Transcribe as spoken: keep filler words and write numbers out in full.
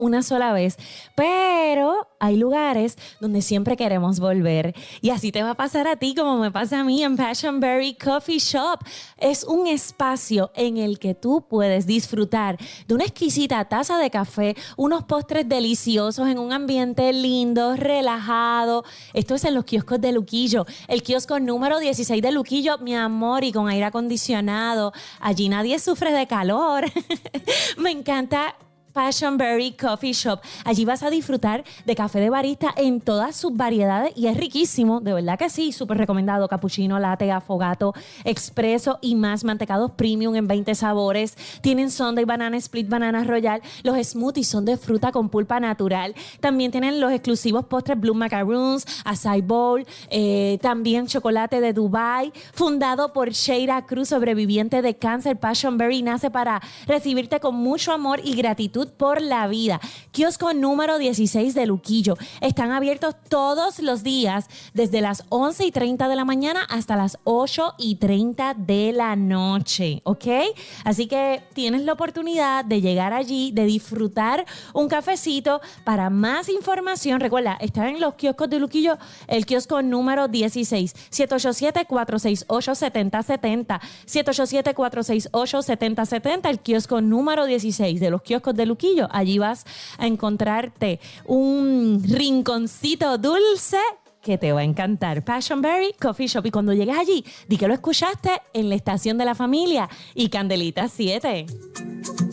una sola vez, pero hay lugares donde siempre queremos volver. Y así te va a pasar a ti como me pasa a mí en Passionberry Coffee Shop. Es un espacio en el que tú puedes disfrutar de una exquisita taza de café, unos postres deliciosos en un ambiente lindo, relajado. Esto es en los kioscos de Luquillo. El kiosco número dieciséis de Luquillo, mi amor, y con aire acondicionado. Allí nadie sufre de calor. Me encanta Passionberry Coffee Shop. Allí vas a disfrutar de café de barista en todas sus variedades y es riquísimo, de verdad que sí, súper recomendado. Cappuccino, latte, affogato, expreso y más. Mantecados premium en veinte sabores. Tienen sundae, banana split, banana royal. Los smoothies son de fruta con pulpa natural. También tienen los exclusivos postres Blue Macaroons, Acai Bowl, eh, también chocolate de Dubai. Fundado por Sheira Cruz, sobreviviente de cáncer, Passionberry nace para recibirte con mucho amor y gratitud por la vida. Kiosco número dieciséis de Luquillo. Están abiertos todos los días desde las once y treinta de la mañana hasta las ocho y treinta de la noche, ¿ok? Así que tienes la oportunidad de llegar allí, de disfrutar un cafecito. Para más información, recuerda, están en los kioscos de Luquillo, el kiosco número dieciséis, siete ocho siete, cuatro seis ocho, siete cero siete cero, siete ocho siete, cuatro seis ocho, siete cero siete cero, el kiosco número dieciséis de los kioscos de Luquillo. Allí vas a encontrarte un rinconcito dulce que te va a encantar. Passionberry Coffee Shop. Y cuando llegues allí, di que lo escuchaste en la estación de la familia y Candelita siete.